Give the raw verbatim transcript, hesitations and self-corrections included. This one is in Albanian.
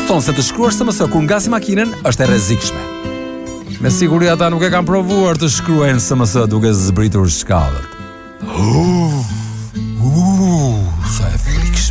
thonë se të shkruash S M S kur ngasi makinën është e rrezikshme. Me siguri ata nuk e kanë provuar të shkruajnë S M S duke zbritur shkallët.